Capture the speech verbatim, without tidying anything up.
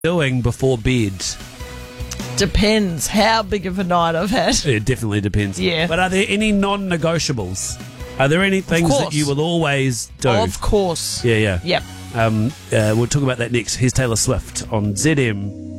doing before bed? Depends how big of a night I've had. It definitely depends. Yeah. But are there any non-negotiables? Are there any things that course. you will always do? Of course. Yeah, yeah. Yep. Um, uh, we'll talk about that next. Here's Taylor Swift on Z M.